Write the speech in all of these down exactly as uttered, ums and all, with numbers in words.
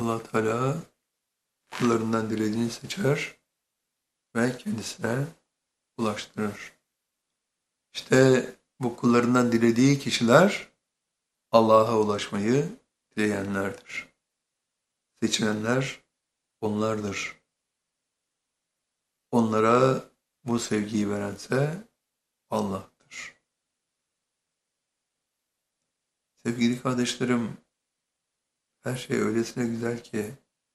Allah Teala kullarından dilediğini seçer ve kendisine ulaştırır. İşte bu kullarından dilediği kişiler Allah'a ulaşmayı dileyenlerdir. Seçilenler onlardır. Onlara bu sevgiyi verense Allah'tır. Sevgili kardeşlerim, her şey öylesine güzel ki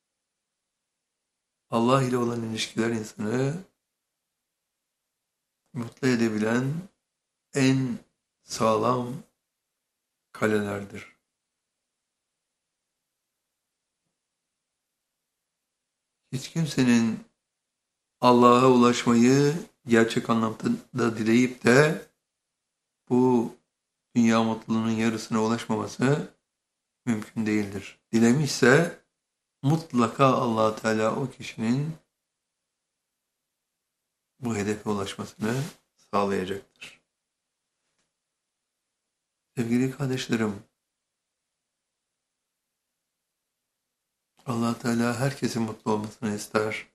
Allah ile olan ilişkiler insanı mutlu edebilen en sağlam kalelerdir. Hiç kimsenin Allah'a ulaşmayı gerçek anlamda dileyip de bu dünya mutluluğunun yarısına ulaşmaması mümkün değildir. Dilemişse mutlaka Allah Teala o kişinin bu hedefe ulaşmasını sağlayacaktır. Sevgili kardeşlerim, Allah Teala herkesin mutlu olmasını ister.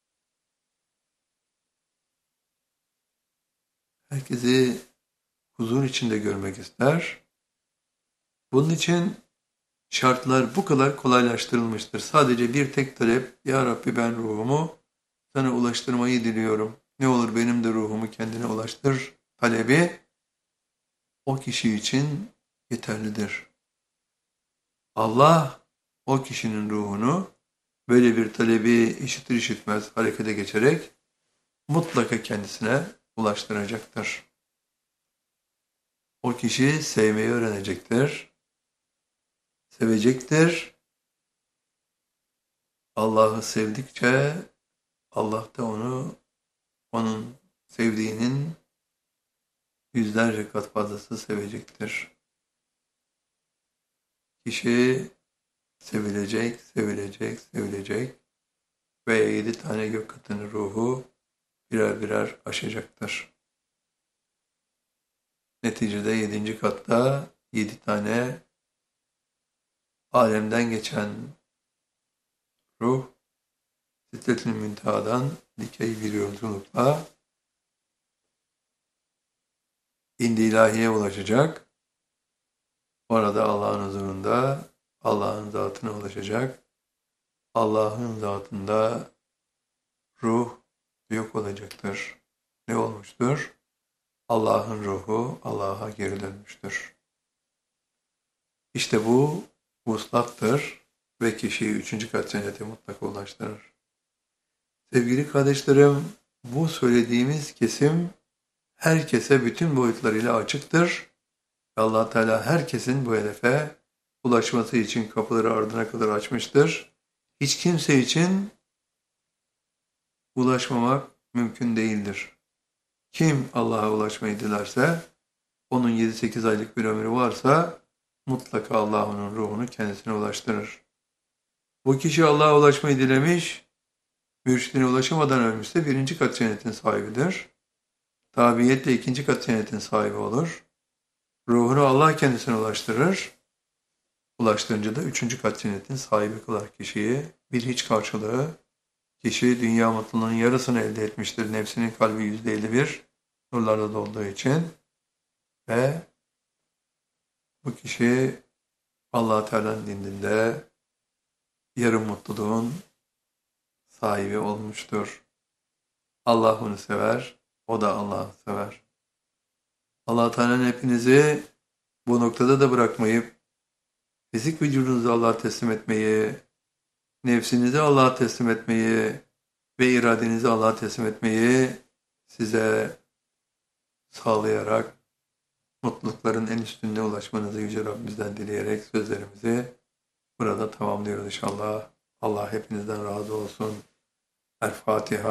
Herkesi huzur içinde görmek ister. Bunun için şartlar bu kadar kolaylaştırılmıştır. Sadece bir tek talep, Ya Rabbi ben ruhumu sana ulaştırmayı diliyorum. Ne olur benim de ruhumu kendine ulaştır talebi o kişi için yeterlidir. Allah o kişinin ruhunu böyle bir talebi işitir işitmez harekete geçerek mutlaka kendisine ulaştıracaktır. O kişi sevmeyi öğrenecektir, sevecektir. Allah'ı sevdikçe Allah da onu, onun sevdiğinin yüzlerce kat fazlası sevecektir. Kişi sevilecek, sevilecek, sevilecek ve yedi tane gök katını ruhu birer birer aşacaktır. Neticede yedinci katta yedi tane alemden geçen ruh Sidret-i Münteha'dan dikey bir yolculukla indi ilahiye ulaşacak. Orada Allah'ın huzurunda Allah'ın zatına ulaşacak. Allah'ın zatında ruh yok olacaktır. Ne olmuştur? Allah'ın ruhu Allah'a geri dönmüştür. İşte bu vuslattır ve kişiyi üçüncü kat cennete mutlaka ulaştırır. Sevgili kardeşlerim, bu söylediğimiz kesim herkese bütün boyutlarıyla açıktır. Allah Teala herkesin bu hedefe ulaşması için kapıları ardına kadar açmıştır. Hiç kimse için ulaşmamak mümkün değildir. Kim Allah'a ulaşmayı dilerse, onun yedi sekiz aylık bir ömrü varsa mutlaka Allah onun ruhunu kendisine ulaştırır. Bu kişi Allah'a ulaşmayı dilemiş, mürşidine ulaşamadan ölmüşse birinci kat cennetin sahibidir. Tabiiyetle ikinci kat cennetin sahibi olur. Ruhunu Allah kendisine ulaştırır. Ulaştırınca da üçüncü kat cennetin sahibi kılar kişiyi. Bir hiç karşılığı, kişi dünya mutluluğunun yarısını elde etmiştir. Nefsinin kalbi yüzde elli bir nurlarla dolduğu için. Ve bu kişi Allah Teala'nın indinde yarım mutluluğun sahibi olmuştur. Allah onu sever, o da Allah'ı sever. Allah Teala'nın hepinizi bu noktada da bırakmayıp fizik vücudunuzu Allah'a teslim etmeyi, nefsinizi Allah'a teslim etmeyi ve iradenizi Allah'a teslim etmeyi size sağlayarak mutlulukların en üstünde ulaşmanızı Yüce Rabbimizden dileyerek sözlerimizi burada tamamlıyoruz inşallah. Allah hepinizden razı olsun. El Fatiha.